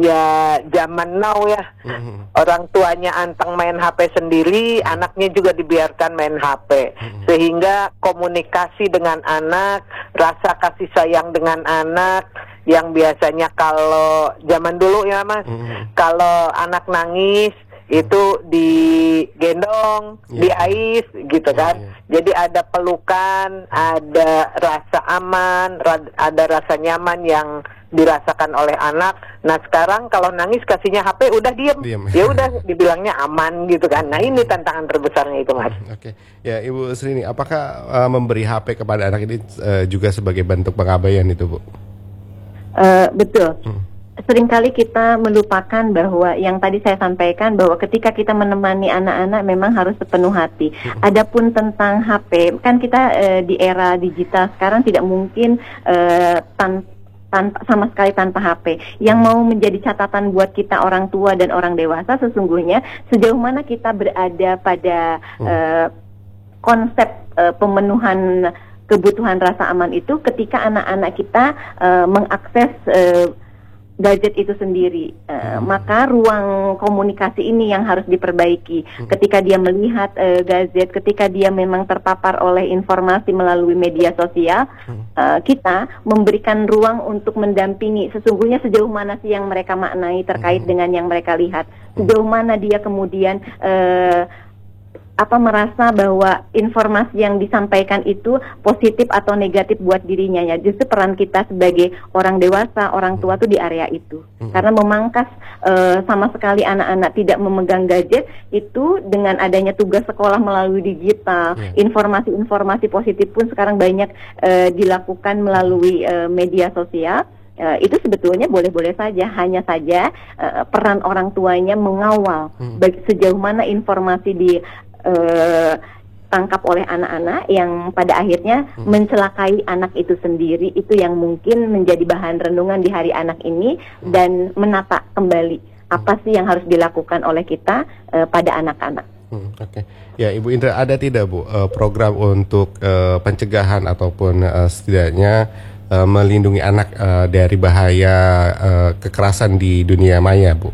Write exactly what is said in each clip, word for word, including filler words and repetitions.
ya zaman now ya. Mm-hmm. Orang tuanya anteng main H P sendiri, mm-hmm. anaknya juga dibiarkan main H P. Mm-hmm. Sehingga komunikasi dengan anak, rasa kasih sayang dengan anak yang biasanya kalau zaman dulu ya Mas, mm-hmm. kalau anak nangis itu digendong, yeah. diais gitu kan. Yeah, yeah. Jadi ada pelukan, ada rasa aman, ra- ada rasa nyaman yang dirasakan oleh anak. Nah sekarang kalau nangis kasihnya H P udah diem, diem. Ya udah dibilangnya aman gitu kan. Nah ini tantangan terbesarnya itu Mas. Oke, okay. Ya Ibu Srini, apakah uh, memberi H P kepada anak ini uh, juga sebagai bentuk pengabaian itu Bu? Uh, betul. Hmm. Seringkali kita melupakan bahwa yang tadi saya sampaikan bahwa ketika kita menemani anak-anak memang harus sepenuh hati. Hmm. Adapun tentang H P, kan kita uh, di era digital sekarang tidak mungkin uh, tan tanpa sama sekali tanpa H P. Yang mau menjadi catatan buat kita orang tua dan orang dewasa sesungguhnya sejauh mana kita berada pada hmm. uh, konsep uh, pemenuhan kebutuhan rasa aman itu ketika anak-anak kita uh, mengakses uh, gadget itu sendiri, uh, hmm. maka ruang komunikasi ini yang harus diperbaiki. Hmm. Ketika dia melihat uh, gadget, ketika dia memang terpapar oleh informasi melalui media sosial, hmm. uh, kita memberikan ruang untuk mendampingi sesungguhnya sejauh mana sih yang mereka maknai terkait hmm. dengan yang mereka lihat, sejauh mana dia kemudian uh, apa merasa bahwa informasi yang disampaikan itu positif atau negatif buat dirinya ya. Justru peran kita sebagai orang dewasa, orang tua tuh di area itu. Hmm. Karena memangkas uh, sama sekali anak-anak tidak memegang gadget itu dengan adanya tugas sekolah melalui digital, yeah. informasi-informasi positif pun sekarang banyak uh, dilakukan melalui uh, media sosial. Uh, itu sebetulnya boleh-boleh saja, hanya saja uh, peran orang tuanya mengawal hmm. bagi, sejauh mana informasi di Uh, tangkap oleh anak-anak yang pada akhirnya hmm. mencelakai anak itu sendiri, itu yang mungkin menjadi bahan renungan di hari anak ini hmm. dan menata kembali apa sih yang harus dilakukan oleh kita uh, pada anak-anak. Hmm, Oke, okay. Ya Ibu Indra, ada tidak Bu uh, program untuk uh, pencegahan ataupun uh, setidaknya uh, melindungi anak uh, dari bahaya uh, kekerasan di dunia maya Bu?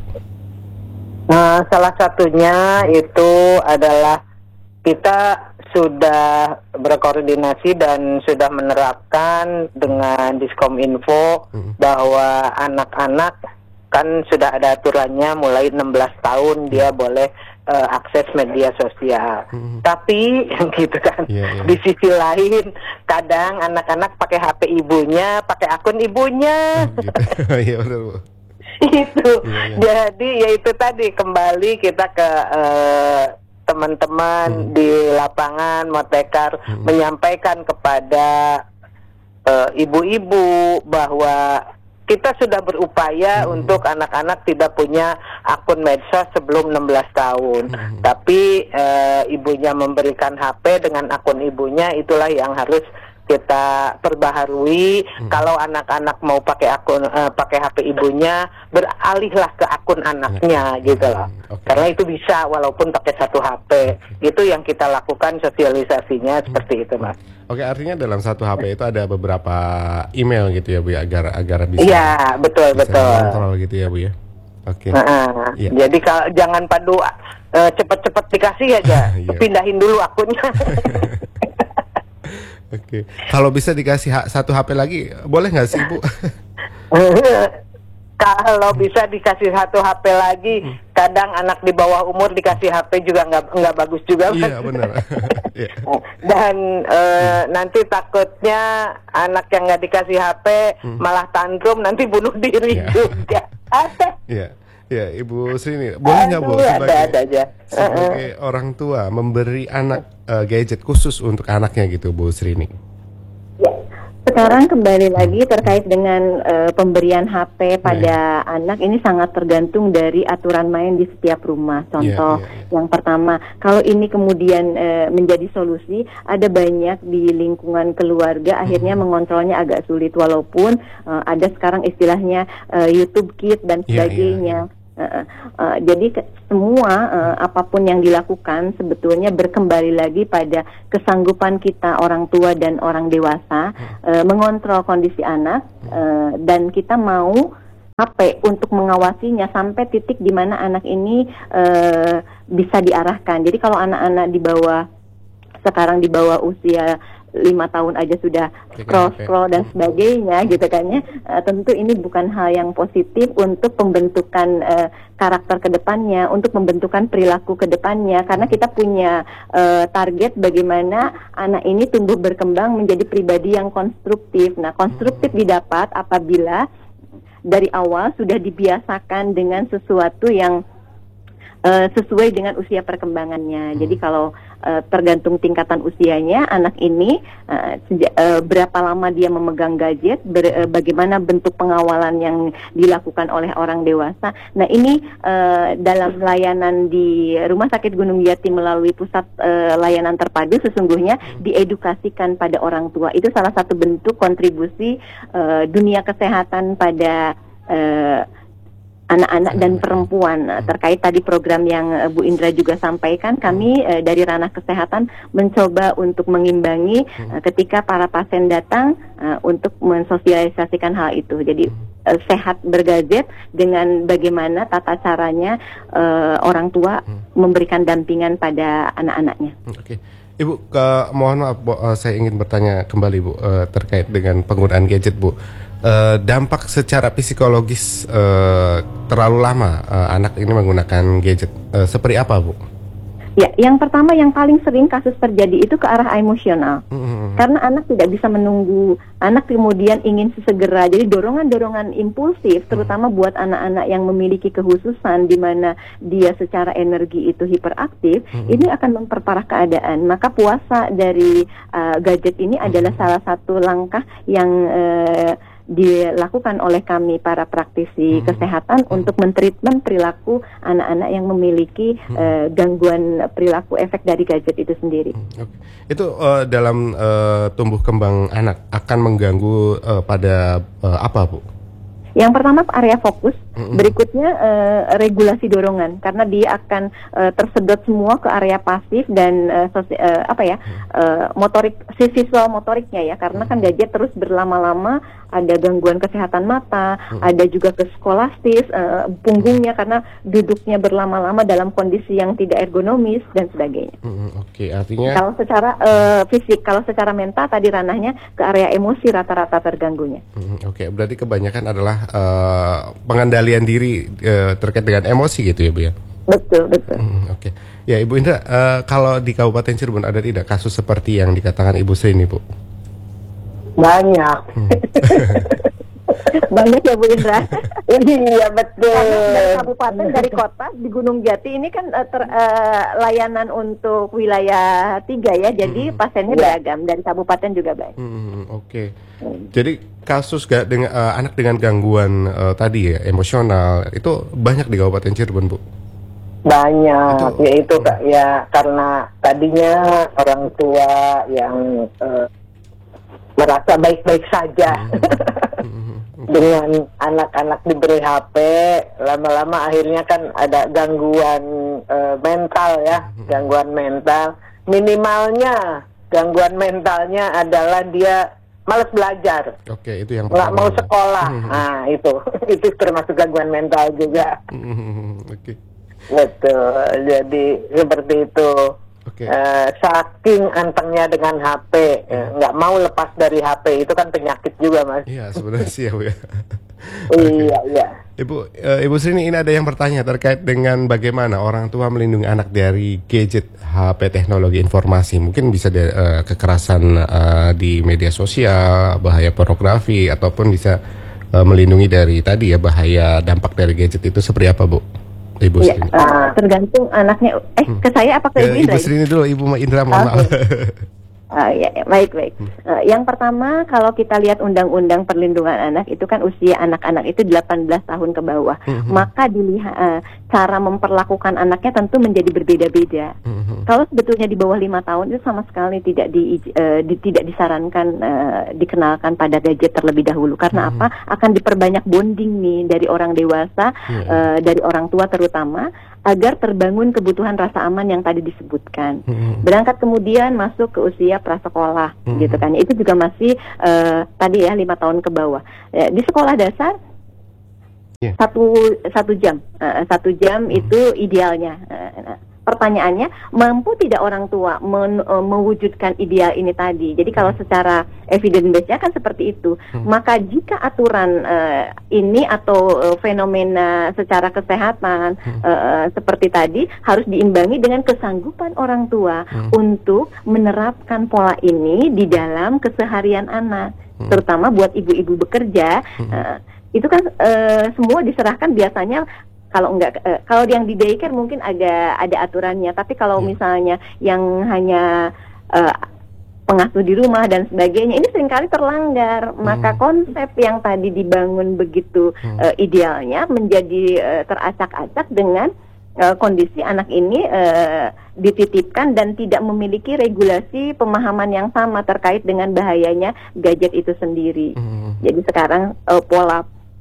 Nah, salah satunya itu adalah kita sudah berkoordinasi dan sudah menerapkan dengan Diskominfo hmm. bahwa anak-anak kan sudah ada aturannya mulai enam belas tahun dia boleh uh, akses media sosial. Hmm. Tapi gitu kan, yeah, yeah. di sisi lain kadang anak-anak pakai H P ibunya, pakai akun ibunya. Hmm, gitu. Iya benar Bu. Itu iya, iya. Jadi ya itu tadi kembali kita ke uh, teman-teman hmm. di lapangan Motekar hmm. menyampaikan kepada uh, ibu-ibu bahwa kita sudah berupaya hmm. untuk anak-anak tidak punya akun medsos sebelum enam belas tahun. Hmm. Tapi uh, ibunya memberikan H P dengan akun ibunya, itulah yang harus kita perbaharui. Hmm. Kalau anak-anak mau pakai akun uh, pakai H P ibunya, beralihlah ke akun anaknya, hmm. gitu loh. Okay. Karena itu bisa walaupun pakai satu H P. Okay. Itu yang kita lakukan sosialisasinya hmm. seperti itu, Mas. Oke, artinya dalam satu H P itu ada beberapa email gitu ya Bu ya, agar agar bisa. Iya, betul bisa betul. kontrol gitu ya Bu ya. Oke. Nah, ya. Jadi kalau jangan padu uh, cepet-cepet dikasih aja, pindahin dulu akunnya. Oke, kalau bisa dikasih ha- satu H P lagi, boleh nggak sih Bu? Kalau bisa dikasih satu H P lagi, kadang anak di bawah umur dikasih H P juga nggak nggak bagus juga. Iya benar. Dan e, hmm. nanti takutnya anak yang nggak dikasih H P hmm. malah tantrum, nanti bunuh diri yeah. juga. Ada. Iya. Ya, Ibu Srini, boleh nggak Bu sebagai, ada, ada aja. sebagai uh-uh. orang tua memberi anak uh, gadget khusus untuk anaknya gitu, Bu Srini? Ya, sekarang kembali lagi terkait dengan uh, pemberian H P pada yeah. anak ini sangat tergantung dari aturan main di setiap rumah. Contoh yeah, yeah, yeah. yang pertama, kalau ini kemudian uh, menjadi solusi, ada banyak di lingkungan keluarga akhirnya hmm. mengontrolnya agak sulit, walaupun uh, ada sekarang istilahnya uh, YouTube Kids dan sebagainya. Yeah, yeah, yeah. Uh, uh, jadi ke, semua uh, apapun yang dilakukan sebetulnya berkembali lagi pada kesanggupan kita orang tua dan orang dewasa uh, mengontrol kondisi anak uh, dan kita mau H P untuk mengawasinya sampai titik di mana anak ini uh, bisa diarahkan. Jadi kalau anak-anak di bawah sekarang di bawah usia lima tahun aja sudah scroll-scroll dan sebagainya gitu kan ya, uh, tentu ini bukan hal yang positif untuk pembentukan uh, karakter kedepannya, untuk pembentukan perilaku kedepannya, karena kita punya uh, target bagaimana anak ini tumbuh berkembang menjadi pribadi yang konstruktif. Nah, konstruktif didapat apabila dari awal sudah dibiasakan dengan sesuatu yang uh, sesuai dengan usia perkembangannya. Hmm. Jadi kalau uh, tergantung tingkatan usianya, anak ini uh, sejak, uh, berapa lama dia memegang gadget, ber, uh, bagaimana bentuk pengawalan yang dilakukan oleh orang dewasa. Nah ini uh, dalam layanan di Rumah Sakit Gunung Jati melalui pusat uh, layanan terpadu sesungguhnya hmm. diedukasikan pada orang tua. Itu salah satu bentuk kontribusi uh, dunia kesehatan pada Uh, anak-anak dan perempuan. Uh, terkait tadi program yang uh, Bu Indra juga sampaikan, kami uh, dari ranah kesehatan mencoba untuk mengimbangi uh, ketika para pasien datang uh, untuk mensosialisasikan hal itu. Jadi uh, sehat bergadget dengan bagaimana tata caranya uh, orang tua memberikan dampingan pada anak-anaknya. Oke. Ibu, ke, mohon maaf, Bu, uh, saya ingin bertanya kembali, Bu, uh, terkait dengan penggunaan gadget, Bu. Uh, dampak secara psikologis uh, terlalu lama uh, anak ini menggunakan gadget, uh, seperti apa, Bu? Ya, yang pertama yang paling sering kasus terjadi itu ke arah emosional. Mm-hmm. Karena anak tidak bisa menunggu, anak kemudian ingin sesegera. Jadi dorongan-dorongan impulsif, terutama mm-hmm. buat anak-anak yang memiliki kehususan di mana dia secara energi itu hiperaktif, mm-hmm. ini akan memperparah keadaan. Maka puasa dari uh, gadget ini adalah mm-hmm. salah satu langkah yang uh, dilakukan oleh kami para praktisi hmm. kesehatan hmm. untuk mentreatment perilaku anak-anak yang memiliki hmm. uh, gangguan perilaku efek dari gadget itu sendiri. Hmm. Okay. Itu uh, dalam uh, tumbuh kembang anak akan mengganggu uh, pada uh, apa, Bu? Yang pertama area fokus, mm-hmm. berikutnya uh, regulasi dorongan, karena dia akan uh, tersedot semua ke area pasif dan uh, sosi- uh, apa ya uh, motorik, visual motoriknya ya, karena kan gadget terus berlama-lama ada gangguan kesehatan mata, mm-hmm. ada juga ke skolastis, uh, punggungnya karena duduknya berlama-lama dalam kondisi yang tidak ergonomis dan sebagainya. Mm-hmm. Oke, okay, artinya kalau secara uh, fisik, kalau secara mental tadi ranahnya ke area emosi rata-rata terganggunya. Mm-hmm. Oke, okay, berarti kebanyakan adalah Uh, pengendalian diri uh, terkait dengan emosi gitu ya, Bu ya? Betul, betul. Hmm, Oke, okay. Ya Ibu Indra, uh, kalau di Kabupaten Cirebon ada tidak kasus seperti yang dikatakan Ibu Sri ini, Bu? Banyak. Hmm. Banyak ya Bu Indra. Iya betul. Karena dari kabupaten, dari kota, di Gunung Jati ini kan uh, ter, uh, layanan untuk wilayah tiga ya, jadi hmm. pasiennya yeah. beragam, dari kabupaten juga banyak. Hmm, Oke, okay. hmm. Jadi kasus gak dengan uh, anak dengan gangguan uh, tadi ya emosional itu banyak di Kabupaten Cirebon, Bu? Banyak, itu, ya itu hmm. ya karena tadinya orang tua yang uh, merasa baik-baik saja. Hmm. Dengan anak-anak diberi H P, lama-lama akhirnya kan ada gangguan uh, mental ya, gangguan mental. Minimalnya gangguan mentalnya adalah dia malas belajar. Oke, itu yang nggak mau sekolah. Nah itu, itu termasuk gangguan mental juga. Oke. Betul, jadi seperti itu. Okay. Uh, saking antengnya dengan H P, nggak uh, mau lepas dari H P, itu kan penyakit juga, Mas. Iya, sebenarnya sih ya, Bu ya. Iya, okay. iya. Ibu, uh, Ibu Sri ini ada yang bertanya terkait dengan bagaimana orang tua melindungi anak dari gadget, H P, teknologi informasi. Mungkin bisa dari uh, kekerasan uh, di media sosial, bahaya pornografi, ataupun bisa uh, melindungi dari tadi ya bahaya dampak dari gadget itu seperti apa, Bu? Ibu ya, uh, tergantung anaknya. Eh, hmm. ke saya apa ke Ibu Indra? Ibu Sri ini dulu, Ibu Indra, mohon maaf. Uh, ya, ya, baik, baik. Uh, yang pertama, kalau kita lihat Undang-Undang Perlindungan Anak, itu kan usia anak-anak itu delapan belas tahun ke bawah. Mm-hmm. Maka dilihat uh, cara memperlakukan anaknya tentu menjadi berbeda-beda. Mm-hmm. Kalau sebetulnya di bawah lima tahun itu sama sekali tidak di, uh, di tidak disarankan uh, dikenalkan pada gadget terlebih dahulu. Karena mm-hmm. apa? Akan diperbanyak bonding nih dari orang dewasa, mm-hmm. uh, dari orang tua terutama, agar terbangun kebutuhan rasa aman yang tadi disebutkan. Mm-hmm. Berangkat kemudian masuk ke usia prasekolah, mm-hmm. gitu kan. Itu juga masih uh, tadi ya lima tahun ke bawah. Ya, di sekolah dasar Yeah. Satu satu jam, uh, satu jam hmm. itu idealnya. Uh, pertanyaannya, mampu tidak orang tua men, uh, mewujudkan ideal ini tadi? Jadi kalau secara evidence base-nya kan seperti itu. Hmm. Maka jika aturan uh, ini atau uh, fenomena secara kesehatan hmm. uh, seperti tadi harus diimbangi dengan kesanggupan orang tua hmm. untuk menerapkan pola ini di dalam keseharian anak, hmm. terutama buat ibu-ibu bekerja. Hmm. Uh, itu kan uh, semua diserahkan biasanya. Kalau enggak, eh, kalau yang di daycare mungkin agak ada aturannya, tapi kalau hmm. misalnya yang hanya eh, pengasuh di rumah dan sebagainya, ini seringkali terlanggar. Hmm. Maka konsep yang tadi dibangun begitu hmm. eh, idealnya menjadi eh, teracak-acak dengan eh, kondisi anak ini eh, dititipkan dan tidak memiliki regulasi pemahaman yang sama terkait dengan bahayanya gadget itu sendiri. Hmm. Jadi sekarang eh, pola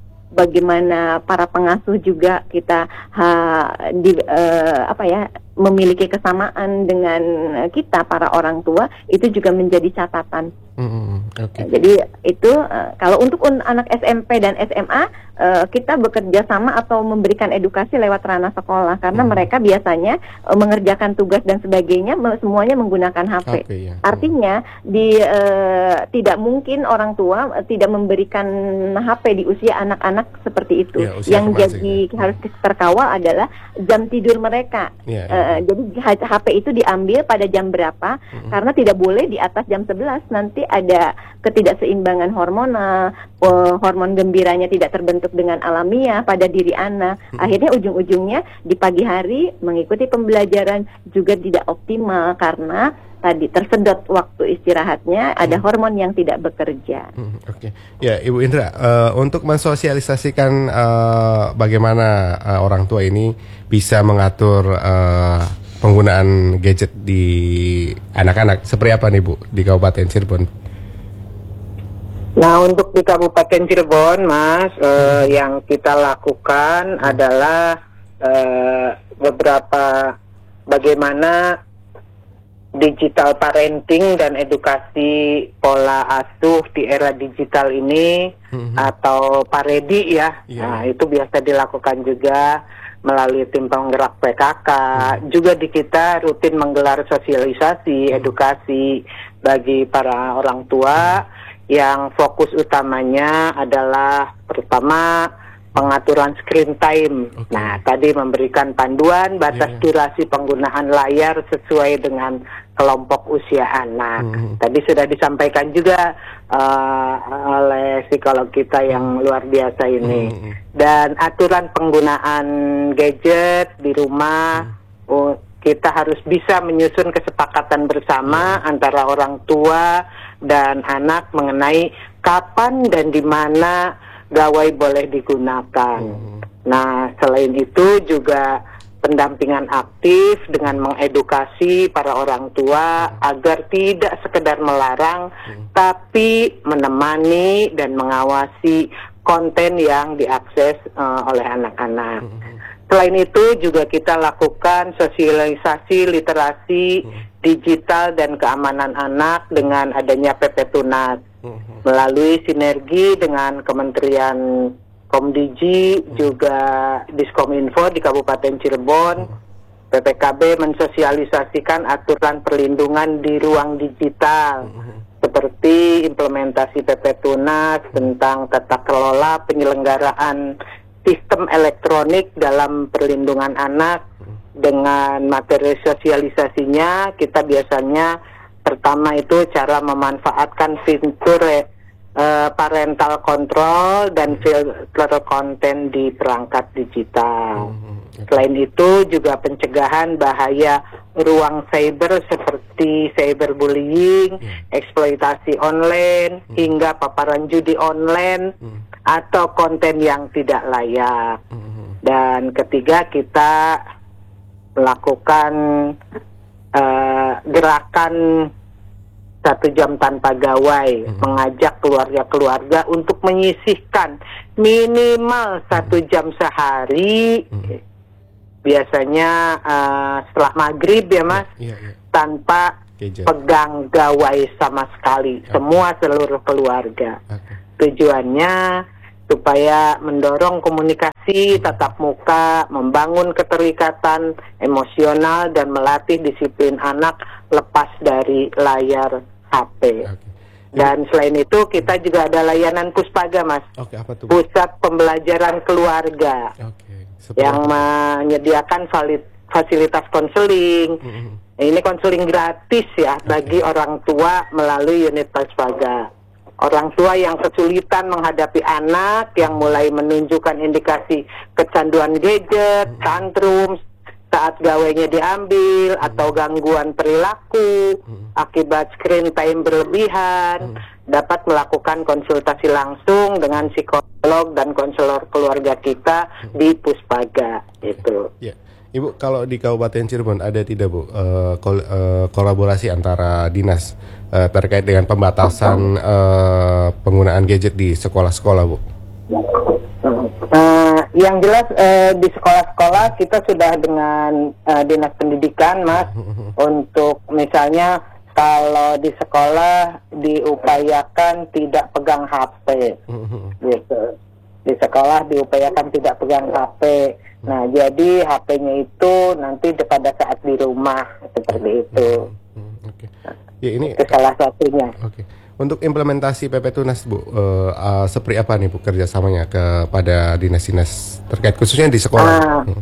bagaimana para pengasuh juga kita ha, di, uh, apa ya memiliki kesamaan dengan kita para orang tua itu juga menjadi catatan. Mm-hmm. Okay. Jadi itu uh, kalau untuk un- anak S M P dan S M A uh, kita bekerja sama atau memberikan edukasi lewat ranah sekolah karena mm. mereka biasanya uh, mengerjakan tugas dan sebagainya me- semuanya menggunakan H P. Okay, yeah. Artinya di uh, tidak mungkin orang tua uh, tidak memberikan H P di usia anak-anak seperti itu. Yeah, yang jadi ya. harus terkawal adalah jam tidur mereka. Yeah, yeah. Uh, jadi H P itu diambil pada jam berapa mm. karena tidak boleh di atas jam sebelas, nanti ada ketidakseimbangan hormonal, uh, hormon gembiranya tidak terbentuk dengan alamiah pada diri anak. Hmm. Akhirnya ujung-ujungnya di pagi hari mengikuti pembelajaran juga tidak optimal karena tadi tersedot waktu istirahatnya, ada hmm. hormon yang tidak bekerja. Hmm, Oke, okay. Ya Ibu Indra, uh, untuk mensosialisasikan uh, bagaimana uh, orang tua ini bisa mengatur uh, penggunaan gadget di anak-anak, seperti apa nih Bu di Kabupaten Cirebon? Nah, untuk di Kabupaten Cirebon, Mas, eh, yang kita lakukan adalah eh, beberapa bagaimana digital parenting dan edukasi pola asuh di era digital ini, mm-hmm. atau Paredi ya. Yeah. Nah, itu biasa dilakukan juga melalui tim penggerak P K K. Hmm. Juga di kita rutin menggelar sosialisasi, hmm. edukasi bagi para orang tua hmm. yang fokus utamanya adalah pertama pengaturan screen time. Okay. Nah, tadi memberikan panduan batas yeah. durasi penggunaan layar sesuai dengan kelompok usia anak. Hmm. Tadi sudah disampaikan juga uh, oleh psikolog kita yang luar biasa ini. Hmm. Dan aturan penggunaan gadget di rumah, hmm. uh, kita harus bisa menyusun kesepakatan bersama hmm. antara orang tua dan anak mengenai kapan dan di mana gawai boleh digunakan. Hmm. Nah, selain itu juga pendampingan aktif dengan mengedukasi para orang tua hmm. agar tidak sekedar melarang, hmm. tapi menemani dan mengawasi konten yang diakses uh, oleh anak-anak. Hmm. Selain itu juga kita lakukan sosialisasi literasi hmm. digital dan keamanan anak dengan adanya P P Tunas. Melalui sinergi dengan Kementerian Komdigi, hmm. juga Diskominfo di Kabupaten Cirebon, hmm. P P K B mensosialisasikan aturan perlindungan di ruang digital, hmm. seperti implementasi P P Tunas tentang tata kelola penyelenggaraan sistem elektronik dalam perlindungan anak. hmm. Dengan materi sosialisasinya, kita biasanya pertama itu cara memanfaatkan fitur uh, parental control dan filter konten di perangkat digital. Mm-hmm. Selain itu juga pencegahan bahaya ruang cyber seperti cyberbullying, mm. eksploitasi online, mm. hingga paparan judi online mm. atau konten yang tidak layak. Mm-hmm. Dan ketiga, kita melakukan Uh, gerakan satu jam tanpa gawai, hmm. mengajak keluarga-keluarga untuk menyisihkan minimal satu jam sehari, hmm. biasanya uh, setelah maghrib ya Mas, yeah, yeah, yeah. tanpa Gadget. pegang gawai sama sekali, okay. semua seluruh keluarga. Okay. Tujuannya supaya mendorong komunikasi tatap muka, membangun keterikatan emosional dan melatih disiplin anak lepas dari layar H P. Okay. Dan selain itu kita juga ada layanan Puspaga, Mas. Oke, apa tuh? Pusat Pembelajaran Keluarga. Oke. Yang menyediakan fasilitas konseling. Mm-hmm. Ini konseling gratis ya, okay, bagi orang tua melalui unit Puspaga. Orang tua yang kesulitan menghadapi anak yang mulai menunjukkan indikasi kecanduan gadget, mm-hmm, tantrum saat gawainya diambil, hmm. atau gangguan perilaku hmm. akibat screen time berlebihan, hmm. dapat melakukan konsultasi langsung dengan psikolog dan konselor keluarga kita hmm. di Puspaga. Itu. Ya. Ibu, kalau di Kabupaten Cirebon ada tidak Bu uh, kol- uh, kolaborasi antara dinas uh, terkait dengan pembatasan uh, penggunaan gadget di sekolah-sekolah, Bu? Uh, yang jelas uh, di sekolah-sekolah kita sudah dengan uh, dinas pendidikan, Mas, untuk misalnya kalau di sekolah diupayakan tidak pegang H P, gitu. Di sekolah diupayakan tidak pegang H P. Nah, jadi H P-nya itu nanti pada saat di rumah seperti itu. Oke. Ya, ini itu salah satunya. Oke. Untuk implementasi P P Tunas, Bu, uh, uh, seperti apa nih Bu kerjasamanya kepada dinas-dinas terkait khususnya di sekolah? Ah, hmm.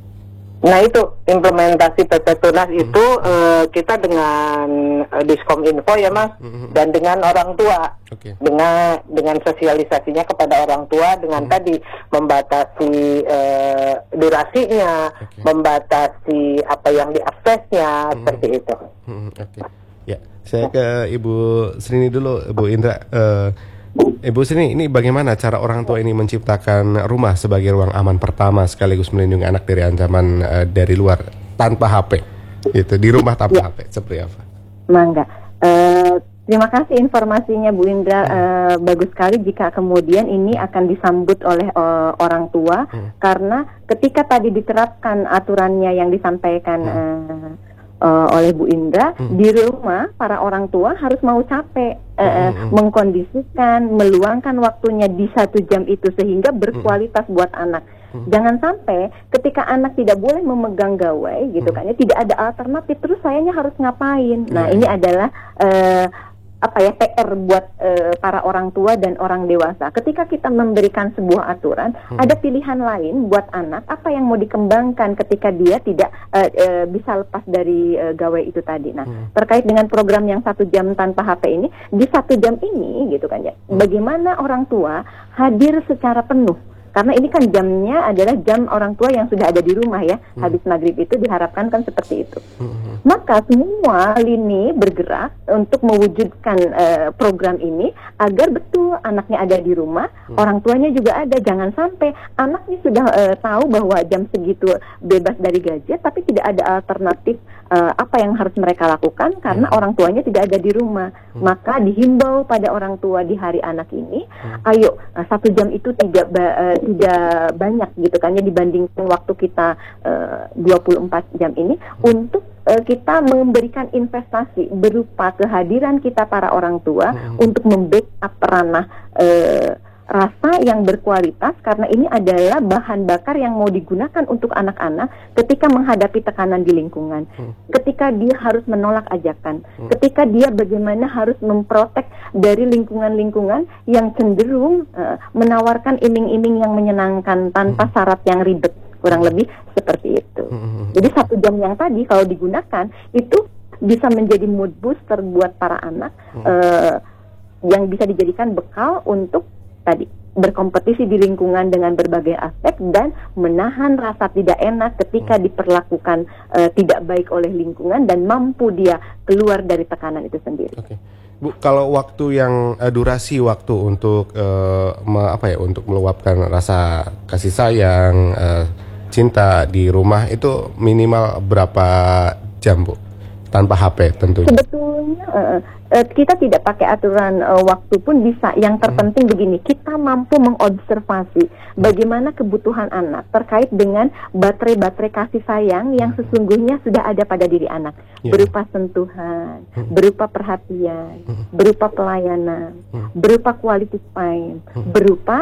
Nah itu implementasi P P Tunas hmm. itu uh, kita dengan uh, Diskom Info ya, Mas, hmm. dan dengan orang tua, okay. dengan dengan sosialisasinya kepada orang tua dengan hmm. tadi membatasi uh, durasinya, okay. membatasi apa yang diaksesnya, hmm. seperti itu. Hmm. Oke. Okay. Ya, saya ke Ibu Srini dulu, Bu Indra. Uh, Ibu Srini, ini bagaimana cara orang tua ini menciptakan rumah sebagai ruang aman pertama sekaligus melindungi anak dari ancaman uh, dari luar tanpa H P? Itu di rumah tanpa ya. H P seperti apa? Mangga. Uh, terima kasih informasinya Bu Indra. Hmm. Uh, bagus sekali jika kemudian ini akan disambut oleh uh, orang tua, hmm. karena ketika tadi diterapkan aturannya yang disampaikan. Hmm. Uh, Uh, oleh Bu Indra, hmm. di rumah para orang tua harus mau capek uh, hmm. mengkondisikan, meluangkan waktunya di satu jam itu sehingga berkualitas hmm. buat anak. Hmm. Jangan sampai ketika anak tidak boleh memegang gawai, gitu hmm. kan ya, tidak ada alternatif, terus sayanya harus ngapain? Nah, hmm. ini adalah uh, apa ya P R buat uh, para orang tua dan orang dewasa. Ketika kita memberikan sebuah aturan, hmm. ada pilihan lain buat anak apa yang mau dikembangkan ketika dia tidak uh, uh, bisa lepas dari uh, gawai itu tadi. Nah, hmm. terkait dengan program yang satu jam tanpa H P ini, di satu jam ini, gitu kan ya, hmm. bagaimana orang tua hadir secara penuh. Karena ini kan jamnya adalah jam orang tua yang sudah ada di rumah ya, hmm. habis maghrib itu diharapkan kan seperti itu. Hmm. Maka semua lini bergerak untuk mewujudkan uh, program ini agar betul anaknya ada di rumah, hmm. orang tuanya juga ada. Jangan sampai anaknya sudah uh, tahu bahwa jam segitu bebas dari gadget, tapi tidak ada alternatif uh, apa yang harus mereka lakukan karena hmm. orang tuanya tidak ada di rumah. Hmm. Maka dihimbau pada orang tua di hari anak ini, hmm. ayo uh, satu jam itu tidak uh, tidak banyak gitu kan ya dibandingkan waktu kita uh, dua puluh empat jam ini untuk uh, kita memberikan investasi berupa kehadiran kita para orang tua hmm. untuk membackup ranah uh, rasa yang berkualitas, karena ini adalah bahan bakar yang mau digunakan untuk anak-anak ketika menghadapi tekanan di lingkungan, hmm. ketika dia harus menolak ajakan, hmm. ketika dia bagaimana harus memprotek dari lingkungan-lingkungan yang cenderung uh, menawarkan iming-iming yang menyenangkan tanpa hmm. syarat yang ribet, kurang lebih seperti itu. Hmm. Jadi satu jam yang tadi kalau digunakan itu bisa menjadi mood booster buat para anak, hmm. uh, yang bisa dijadikan bekal untuk tadi berkompetisi di lingkungan dengan berbagai aspek dan menahan rasa tidak enak ketika diperlakukan uh, tidak baik oleh lingkungan dan mampu dia keluar dari tekanan itu sendiri. Oke. Bu, kalau waktu yang uh, durasi waktu untuk uh, me, apa ya untuk meluapkan rasa kasih sayang, uh, cinta di rumah itu minimal berapa jam, Bu? Tanpa H P tentunya. Sebetulnya uh, uh, kita tidak pakai aturan uh, waktu pun bisa. Yang terpenting hmm. begini, kita mampu mengobservasi hmm. bagaimana kebutuhan anak terkait dengan baterai-baterai kasih sayang yang hmm. sesungguhnya sudah ada pada diri anak, yeah. berupa sentuhan, hmm. berupa perhatian, hmm. berupa pelayanan, hmm. berupa quality time, hmm. berupa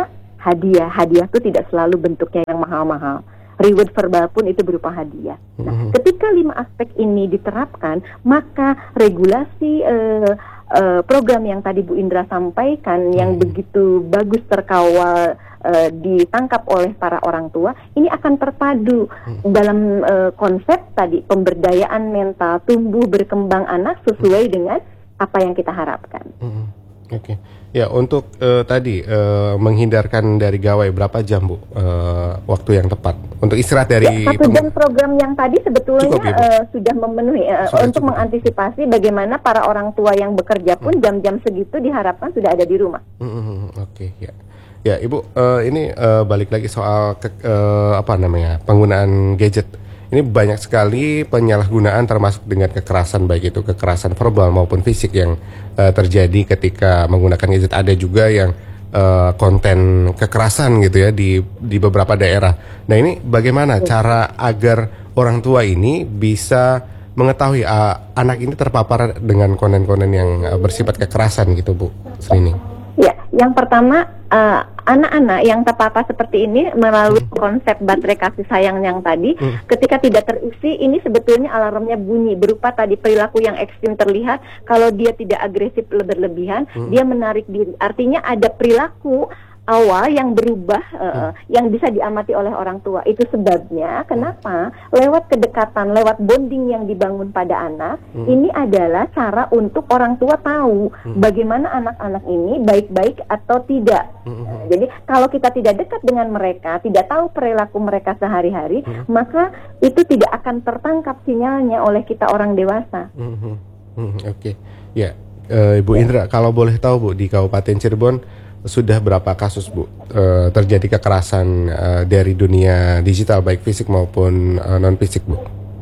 hadiah. Hadiah itu tidak selalu bentuknya yang mahal-mahal. Reward verbal pun itu berupa hadiah. Nah, mm-hmm. ketika lima aspek ini diterapkan, maka regulasi uh, uh, program yang tadi Bu Indra sampaikan, mm-hmm. yang begitu bagus terkawal, uh, ditangkap oleh para orang tua, ini akan terpadu mm-hmm. dalam uh, konsep tadi pemberdayaan mental, tumbuh berkembang anak sesuai mm-hmm. dengan apa yang kita harapkan. Mm-hmm. Oke, okay. Ya untuk uh, tadi uh, menghindarkan dari gawai berapa jam Bu uh, waktu yang tepat untuk istirahat dari ya, satu jam program yang tadi sebetulnya cukup, ya, uh, sudah memenuhi uh, sudah untuk cukup. Mengantisipasi bagaimana para orang tua yang bekerja pun hmm. jam-jam segitu diharapkan sudah ada di rumah. Hmm, Oke, okay, ya, ya Ibu uh, ini uh, balik lagi soal ke, uh, apa namanya penggunaan gadget. Ini banyak sekali penyalahgunaan termasuk dengan kekerasan, baik itu kekerasan verbal maupun fisik yang uh, terjadi ketika menggunakan gadget. Ada juga yang uh, konten kekerasan gitu ya di di beberapa daerah. Nah ini bagaimana cara agar orang tua ini bisa mengetahui uh, anak ini terpapar dengan konten-konten yang uh, bersifat kekerasan gitu Bu Srini? Ya, yang pertama uh, anak-anak yang terpapar seperti ini melalui hmm. konsep baterai kasih sayang yang tadi, hmm. ketika tidak terisi, ini sebetulnya alarmnya bunyi berupa tadi perilaku yang ekstrim terlihat. Kalau dia tidak agresif berlebihan, hmm. dia menarik diri. Artinya ada perilaku awal yang berubah uh, hmm. yang bisa diamati oleh orang tua. Itu sebabnya kenapa lewat kedekatan, lewat bonding yang dibangun pada anak, hmm. ini adalah cara untuk orang tua tahu hmm. bagaimana anak-anak ini baik-baik atau tidak. Hmm. Uh, jadi kalau kita tidak dekat dengan mereka, tidak tahu perilaku mereka sehari-hari, hmm. maka itu tidak akan tertangkap sinyalnya oleh kita orang dewasa. Hmm. Hmm. Oke, okay. Ya uh, Ibu ya. Indra, kalau boleh tahu Bu, di Kabupaten Cirebon sudah berapa kasus Bu uh, terjadi kekerasan uh, dari dunia digital baik fisik maupun uh, non fisik Bu?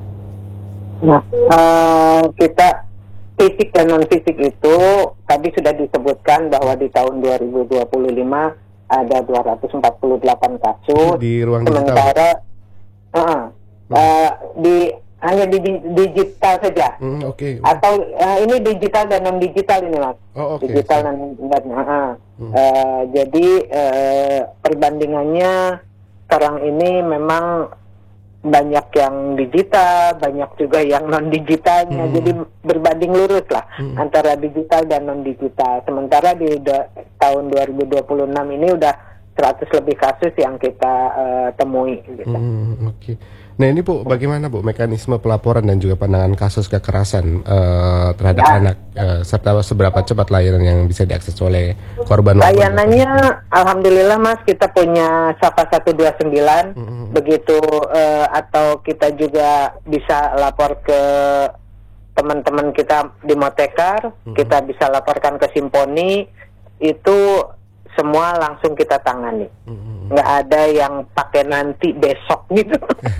Nah, uh, kita fisik dan non fisik itu tadi sudah disebutkan bahwa di tahun dua ribu dua puluh lima ada dua ratus empat puluh delapan kasus di ruang sementara digital. Uh, uh, di hanya di, di digital saja, hmm, okay. atau uh, ini digital dan non digital ini Mas, oh, okay. digital dan dan uh, hmm. uh, jadi uh, perbandingannya sekarang ini memang banyak yang digital, banyak juga yang non digitalnya, hmm. jadi berbanding lurus lah hmm. antara digital dan non digital. Sementara di do, tahun dua ribu dua puluh enam ini udah seratus lebih kasus yang kita uh, temui. Gitu. Hmm, Oke. Okay. Nah ini Bu, bagaimana Bu mekanisme pelaporan dan juga penanganan kasus kekerasan uh, terhadap ya. anak uh, serta seberapa cepat layanan yang bisa diakses oleh korban? Layanannya, alhamdulillah Mas, kita punya Sapa satu dua sembilan, mm-hmm. begitu uh, atau kita juga bisa lapor ke teman-teman kita di Motekar, mm-hmm. kita bisa laporkan ke Simponi, itu semua langsung kita tangani. Mm-hmm. Nggak ada yang pakai nanti besok gitu.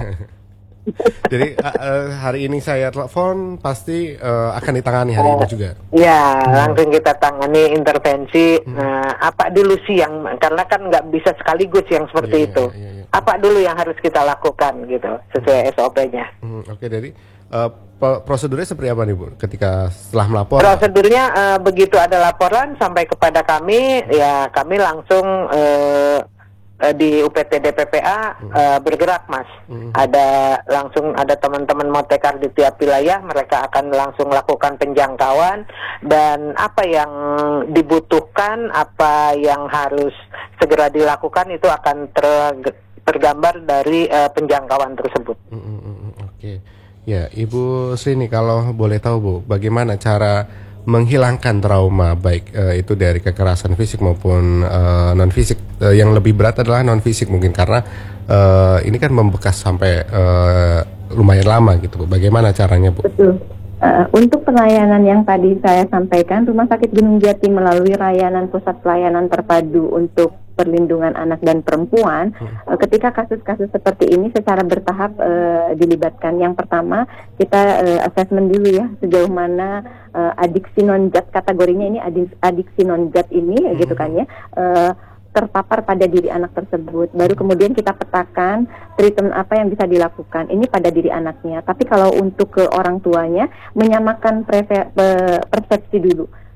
Jadi uh, hari ini saya telepon pasti uh, akan ditangani hari uh, ini juga. Ya, hmm. langsung kita tangani intervensi. Hmm. Nah, apa dulu sih yang karena kan nggak bisa sekaligus yang seperti yeah, itu. Yeah, yeah, yeah. Apa dulu yang harus kita lakukan gitu sesuai S O P-nya. Hmm, Oke, okay, jadi uh, prosedurnya seperti apa nih Bu? Ketika setelah melapor? Prosedurnya uh, begitu ada laporan sampai kepada kami, ya kami langsung uh, di U P T D P P A hmm. uh, bergerak Mas. Hmm. Ada langsung ada teman-teman Motekar di tiap wilayah, mereka akan langsung lakukan penjangkauan dan apa yang dibutuhkan, apa yang harus segera dilakukan itu akan ter, tergambar dari uh, penjangkauan tersebut. Hmm, hmm, hmm. Oke. Okay. Ya, Ibu Srini, kalau boleh tahu Bu, bagaimana cara menghilangkan trauma baik uh, itu dari kekerasan fisik maupun uh, non fisik. Uh, yang lebih berat adalah non fisik mungkin karena uh, ini kan membekas sampai uh, lumayan lama gitu Bu. Bagaimana caranya Bu? Betul. Uh, untuk pelayanan yang tadi saya sampaikan, Rumah Sakit Gunung Jati melalui layanan pusat pelayanan terpadu untuk perlindungan anak dan perempuan, hmm. uh, ketika kasus-kasus seperti ini secara bertahap uh, dilibatkan. Yang pertama, kita uh, assessment dulu ya, sejauh mana uh, adiksi non-jat, kategorinya ini adiksi non-jat ini, hmm. gitu kan ya, uh, terpapar pada diri anak tersebut. Baru kemudian kita petakan treatment apa yang bisa dilakukan. Ini pada diri anaknya. Tapi kalau untuk ke orang tuanya, menyamakan prefe- persepsi dulu.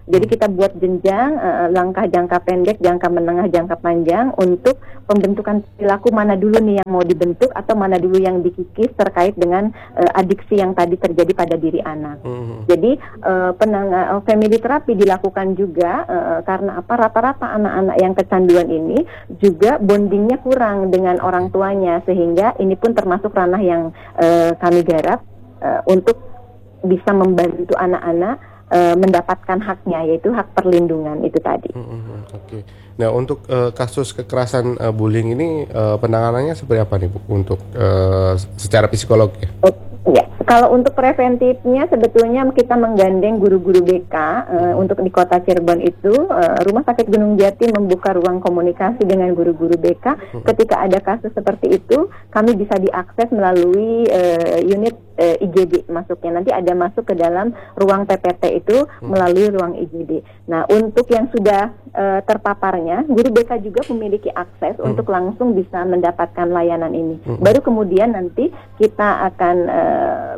Jadi kita buat jenjang, uh, langkah jangka pendek, jangka menengah, jangka panjang untuk pembentukan perilaku mana dulu nih yang mau dibentuk atau mana dulu yang dikikis terkait dengan uh, adiksi yang tadi terjadi pada diri anak. Mm-hmm. Jadi uh, penang- family therapy dilakukan juga uh, karena apa? Rata-rata anak-anak yang kecanduan ini juga bondingnya kurang dengan orang tuanya, sehingga ini pun termasuk ranah yang uh, kami garap uh, untuk bisa membantu anak-anak Uh, mendapatkan haknya, yaitu hak perlindungan itu tadi. Mm-hmm. Oke. Okay. Nah, untuk uh, kasus kekerasan uh, bullying ini uh, penanganannya seperti apa nih Bu? Untuk uh, secara psikologi? Oh, ya, kalau untuk preventifnya sebetulnya kita menggandeng guru-guru B K uh, untuk di Kota Cirebon itu uh, Rumah Sakit Gunung Jati membuka ruang komunikasi dengan guru-guru B K. Mm-hmm. Ketika ada kasus seperti itu, kami bisa diakses melalui uh, unit uh, I G D masuknya. Nanti ada masuk ke dalam ruang P P T itu melalui ruang I G D. Nah, untuk yang sudah uh, terpaparnya, guru B K juga memiliki akses hmm. untuk langsung bisa mendapatkan layanan ini. Hmm. Baru kemudian nanti kita akan uh,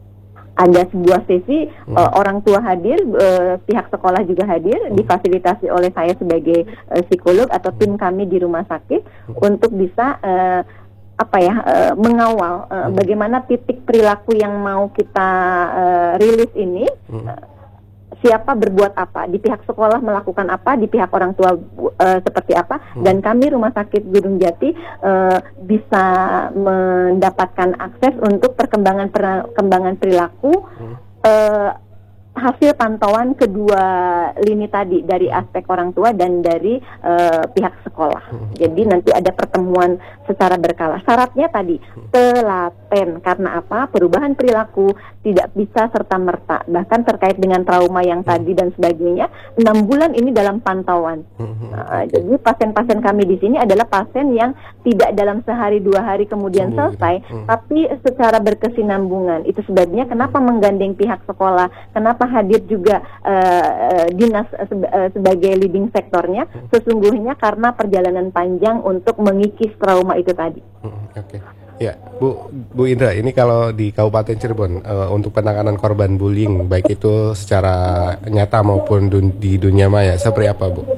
ada sebuah sesi hmm. uh, orang tua hadir, uh, pihak sekolah juga hadir, hmm. difasilitasi oleh saya sebagai uh, psikolog atau tim kami di rumah sakit hmm. untuk bisa uh, apa ya uh, mengawal uh, hmm. bagaimana titik perilaku yang mau kita uh, rilis ini. Hmm. Uh, siapa berbuat apa, di pihak sekolah melakukan apa, di pihak orang tua uh, seperti apa, hmm. dan kami Rumah Sakit Gunung Jati uh, bisa mendapatkan akses untuk perkembangan perkembangan perilaku hmm. uh, hasil pantauan kedua lini tadi, dari aspek orang tua dan dari uh, pihak sekolah. Hmm. Jadi nanti ada pertemuan secara berkala. Syaratnya tadi telaten, karena apa? Perubahan perilaku tidak bisa serta-merta. Bahkan terkait dengan trauma yang hmm. tadi dan sebagainya, enam bulan ini dalam pantauan. Hmm. Nah, jadi pasien-pasien kami di sini adalah pasien yang tidak dalam sehari dua hari kemudian hmm. selesai, hmm. tapi secara berkesinambungan. Itu sebabnya kenapa menggandeng pihak sekolah, kenapa hadir juga uh, uh, dinas uh, seba- uh, sebagai leading sektornya, hmm. sesungguhnya karena perjalanan panjang untuk mengikis trauma itu tadi. Hmm, Oke, okay. Ya Bu Bu Indra, ini kalau di Kabupaten Cirebon uh, untuk penanganan korban bullying, baik itu secara nyata maupun dun- di dunia maya, seperti apa Bu?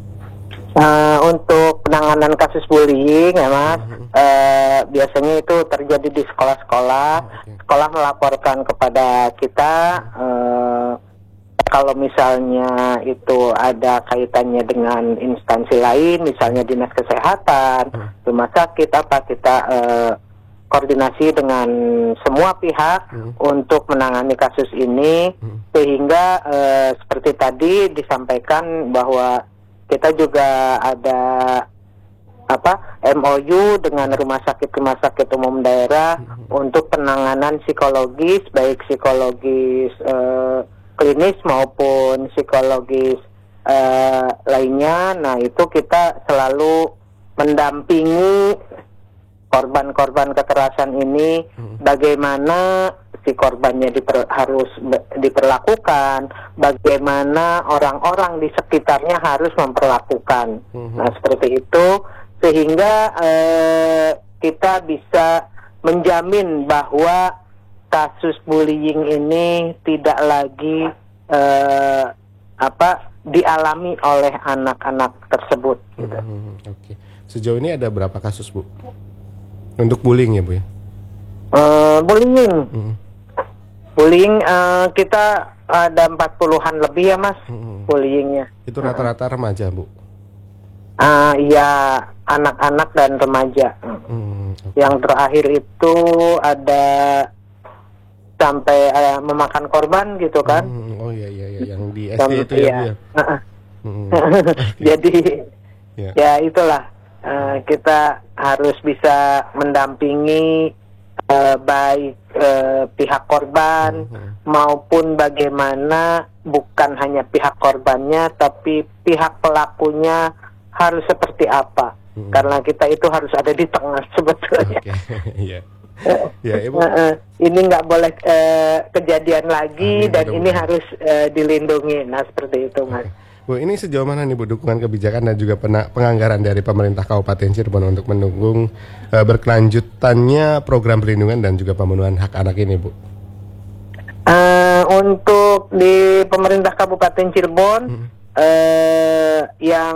Uh, untuk penanganan kasus bullying ya Mas, mm-hmm. uh, biasanya itu terjadi di sekolah-sekolah. Okay. Sekolah melaporkan kepada kita uh, kalau misalnya itu ada kaitannya dengan instansi lain, misalnya dinas kesehatan, mm. rumah sakit apa, kita uh, koordinasi dengan semua pihak mm. untuk menangani kasus ini, mm. sehingga uh, seperti tadi disampaikan bahwa kita juga ada apa M O U dengan rumah sakit rumah sakit umum daerah mm-hmm. untuk penanganan psikologis, baik psikologis eh, klinis maupun psikologis eh, lainnya. Nah, itu kita selalu mendampingi korban-korban kekerasan ini, mm-hmm. bagaimana si korbannya diper, harus be, diperlakukan, bagaimana orang-orang di sekitarnya harus memperlakukan. Mm-hmm. Nah, seperti itu, sehingga eh, kita bisa menjamin bahwa kasus bullying ini tidak lagi eh, apa dialami oleh anak-anak tersebut. Gitu. Mm-hmm. Oke, okay. Sejauh ini ada berapa kasus Bu untuk bullying ya Bu ya? Uh, bullying. Mm-hmm. Bullying uh, kita ada empat puluhan lebih ya Mas, hmm. bullyingnya. Itu rata-rata remaja Bu? Uh, iya, anak-anak dan remaja. Hmm, okay. Yang terakhir itu ada sampai uh, memakan korban gitu kan. Hmm, oh iya iya iya yang di S D itu ya Bu ya. Uh-uh. Hmm. Jadi yeah. ya itulah uh, kita harus bisa mendampingi uh, baik uh, pihak korban mm-hmm. maupun bagaimana bukan hanya pihak korbannya tapi pihak pelakunya harus seperti apa, mm-hmm. karena kita itu harus ada di tengah sebetulnya. Okay. yeah. Ya, Ibu. Uh, uh, ini nggak boleh uh, kejadian lagi. Amin, dan ini benar. harus uh, dilindungi. Nah, seperti itu Mas. Okay. Bu, ini sejauh mana nih Bu dukungan kebijakan dan juga pena- penganggaran dari pemerintah Kabupaten Cirebon untuk mendukung uh, berkelanjutannya program perlindungan dan juga pemenuhan hak anak ini Bu? Uh, untuk di pemerintah Kabupaten Cirebon, hmm. uh, yang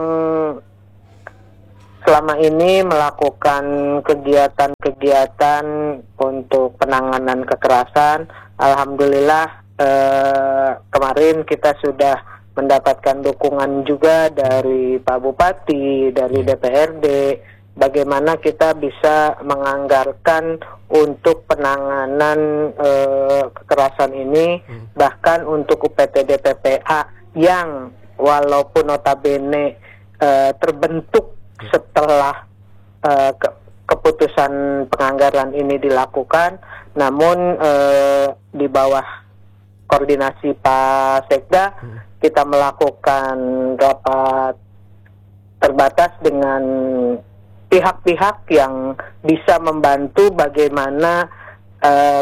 selama ini melakukan kegiatan-kegiatan untuk penanganan kekerasan, alhamdulillah uh, kemarin kita sudah mendapatkan dukungan juga dari Pak Bupati, dari D P R D, bagaimana kita bisa menganggarkan untuk penanganan eh, kekerasan ini, hmm. bahkan untuk U P T D P P A yang walaupun notabene eh, terbentuk setelah eh, ke keputusan penganggaran ini dilakukan, namun eh, di bawah koordinasi Pak Sekda, hmm. kita melakukan rapat terbatas dengan pihak-pihak yang bisa membantu bagaimana uh,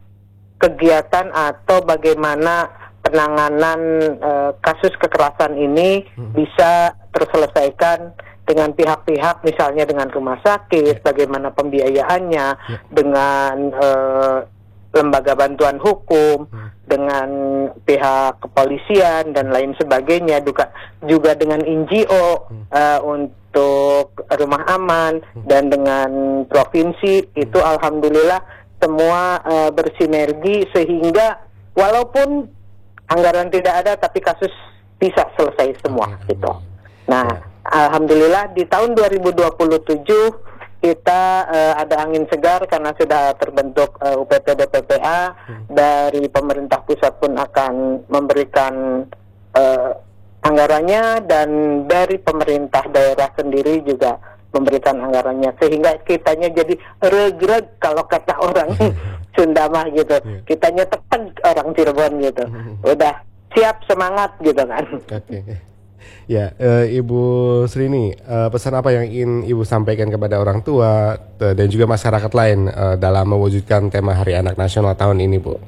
kegiatan atau bagaimana penanganan uh, kasus kekerasan ini hmm. bisa terselesaikan dengan pihak-pihak, misalnya dengan rumah sakit, bagaimana pembiayaannya, yeah. dengan uh, lembaga bantuan hukum, hmm. dengan pihak kepolisian dan lain sebagainya, juga juga dengan N G O hmm. uh, untuk rumah aman, hmm. dan dengan provinsi, hmm. itu alhamdulillah semua uh, bersinergi sehingga walaupun anggaran tidak ada tapi kasus bisa selesai semua hmm. gitu. Nah, yeah. alhamdulillah di tahun dua ribu dua puluh tujuh kita uh, ada angin segar karena sudah terbentuk uh, U P T D P P A, hmm. dari pemerintah pusat pun akan memberikan uh, anggarannya, dan dari pemerintah daerah sendiri juga memberikan anggarannya, sehingga kitanya jadi regreg kalau kata orang Sunda mah gitu, kitanya teteg orang Cirebon gitu, udah siap semangat gitu kan. Okay. Ya, e, Ibu Srini, e, pesan apa yang ingin Ibu sampaikan kepada orang tua e, dan juga masyarakat lain e, dalam mewujudkan tema Hari Anak Nasional tahun ini, Bu?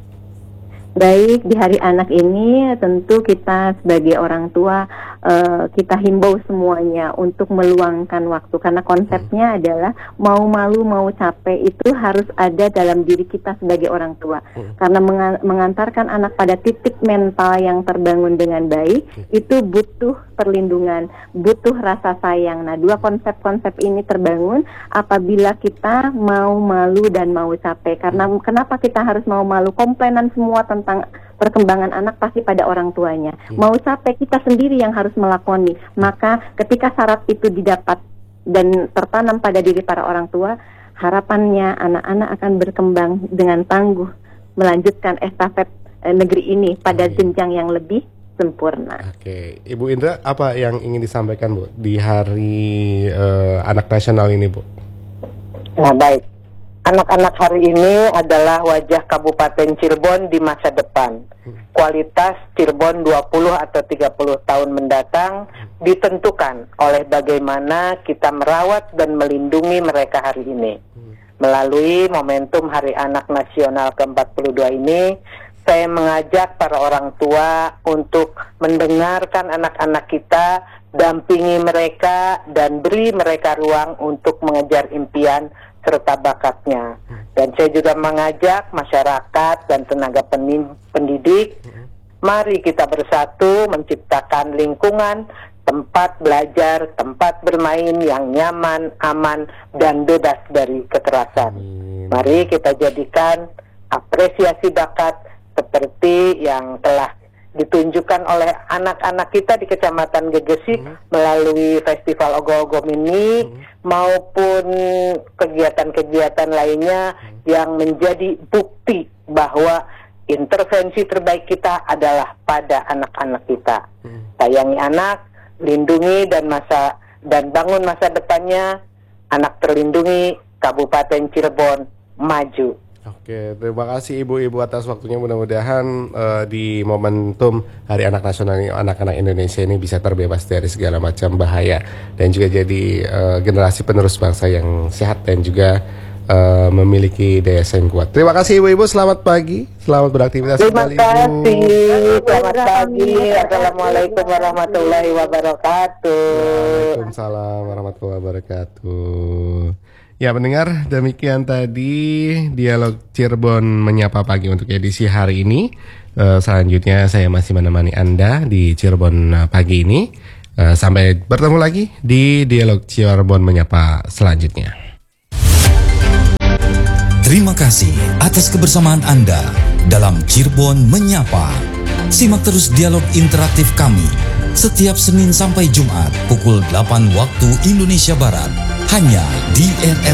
Baik, di Hari Anak ini tentu kita sebagai orang tua uh, kita himbau semuanya untuk meluangkan waktu, karena konsepnya hmm. adalah mau malu mau capek itu harus ada dalam diri kita sebagai orang tua, hmm. karena menga- mengantarkan anak pada titik mental yang terbangun dengan baik hmm. itu butuh perlindungan, butuh rasa sayang. Nah, dua konsep-konsep ini terbangun apabila kita mau malu dan mau capek. Karena hmm. kenapa kita harus mau malu? Komplainan semua tentang tentang perkembangan anak pasti pada orang tuanya. Hmm. Mau capek kita sendiri yang harus melakoni. Maka ketika syarat itu didapat dan tertanam pada diri para orang tua, harapannya anak-anak akan berkembang dengan tangguh melanjutkan estafet eh, negeri ini pada hmm. jenjang yang lebih sempurna. Oke, Ibu Indra, apa yang ingin disampaikan, Bu, di Hari uh, Anak Nasional ini, Bu? Nah, baik. Anak-anak hari ini adalah wajah Kabupaten Cirebon di masa depan. Kualitas Cirebon dua puluh atau tiga puluh tahun mendatang ditentukan oleh bagaimana kita merawat dan melindungi mereka hari ini. Melalui momentum Hari Anak Nasional ke empat puluh dua ini, saya mengajak para orang tua untuk mendengarkan anak-anak kita, dampingi mereka, dan beri mereka ruang untuk mengejar impian serta bakatnya. Dan saya juga mengajak masyarakat dan tenaga pendidik, mari kita bersatu menciptakan lingkungan tempat belajar, tempat bermain yang nyaman, aman, dan bebas dari kekerasan. Mari kita jadikan apresiasi bakat seperti yang telah ditunjukkan oleh anak-anak kita di Kecamatan Gegesi hmm. melalui Festival Ogo-Ogo Mini hmm. maupun kegiatan-kegiatan lainnya hmm. yang menjadi bukti bahwa intervensi terbaik kita adalah pada anak-anak kita. Hmm. Sayangi anak, lindungi dan masa dan bangun masa depannya. Anak terlindungi, Kabupaten Cirebon maju. Oke, terima kasih Ibu-Ibu atas waktunya. Mudah-mudahan uh, di momentum Hari Anak Nasional ini, anak-anak Indonesia ini bisa terbebas dari segala macam bahaya dan juga jadi uh, generasi penerus bangsa yang sehat dan juga uh, memiliki daya saing kuat. Terima kasih Ibu-Ibu, selamat pagi, selamat beraktivitas kembali. Terima kasih, selamat pagi. Assalamualaikum warahmatullahi wabarakatuh. Waalaikumsalam warahmatullahi wabarakatuh. Ya pendengar, demikian tadi dialog Cirebon Menyapa Pagi untuk edisi hari ini. Uh, selanjutnya saya masih menemani Anda di Cirebon pagi ini. Uh, sampai bertemu lagi di dialog Cirebon Menyapa selanjutnya. Terima kasih atas kebersamaan Anda dalam Cirebon Menyapa. Simak terus dialog interaktif kami setiap Senin sampai Jumat pukul delapan waktu Indonesia Barat hanya di R R